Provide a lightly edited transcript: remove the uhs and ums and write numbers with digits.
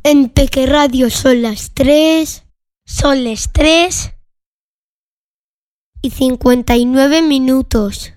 En Peque Radio son las 3. Son las 3:59.